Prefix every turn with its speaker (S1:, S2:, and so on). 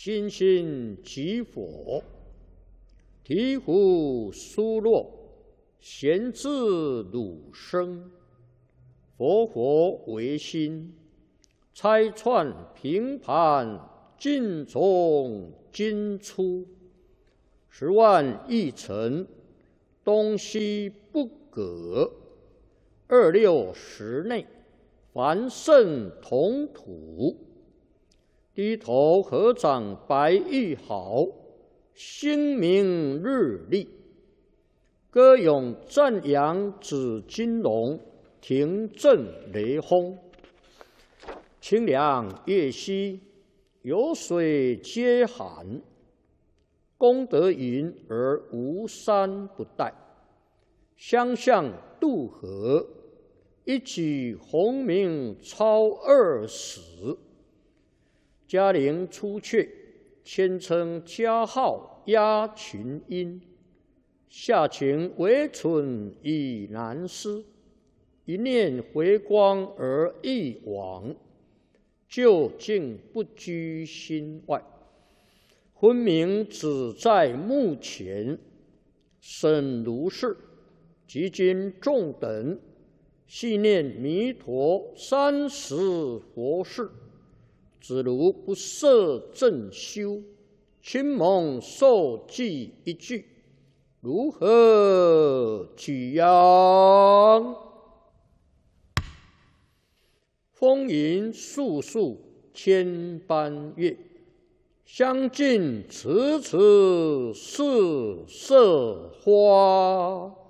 S1: 心心即佛，醍醐疏落，贤自汝生。佛佛唯心，拆穿平盘尽从今出。10万亿尘，东西不隔。26时内，凡圣同土。低头合掌白玉毫，星明日丽。歌咏赞扬紫金龙，庭震雷轰。清凉月兮，有水皆寒。功德云而无山不殆。相向渡河，一举鸿名超20史。嘉陵出阙，千称佳号压群英。下情唯存已难思，一念回光而一往，究竟不居心外。昏明只在目前，审如是，即今众等细念弥陀30佛事。只如不摄正修，亲蒙受记一句，如何举扬？风云肃肃千般月，相近迟迟似色花。